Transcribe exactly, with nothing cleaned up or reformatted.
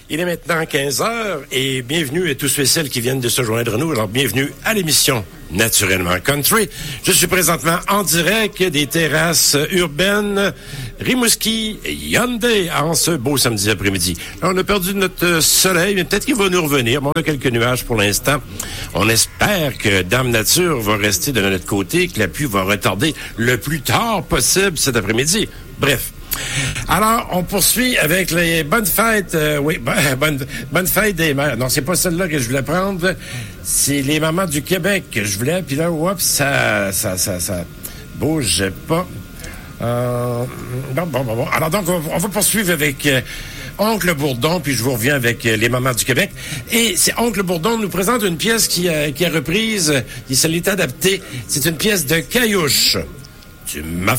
Il est maintenant quinze heures et bienvenue à tous ceux et celles qui viennent de se joindre à nous. Alors, bienvenue à l'émission Naturellement Country. Je suis présentement en direct des terrasses urbaines Rimouski et Hyundai en ce beau samedi après-midi. Là, on a perdu notre soleil, mais peut-être qu'il va nous revenir. Bon, on a quelques nuages pour l'instant. On espère que Dame Nature va rester de notre côté, que la pluie va retarder le plus tard possible cet après-midi. Bref. Alors, on poursuit avec les bonnes fêtes. Euh, oui, bonne, bonne fête des mères. Non, c'est pas celle-là que je voulais prendre. C'est les mamans du Québec que je voulais. Puis là, oups, ça, ça, ça, ça bouge pas. Euh, bon, bon, bon, bon. Alors donc, on, on va poursuivre avec euh, Oncle Bourdon, puis je vous reviens avec euh, les mamans du Québec. Et c'est Oncle Bourdon nous présente une pièce qui, euh, qui est reprise, qui se l'est adaptée. C'est une pièce de Caillouche. Tu m'as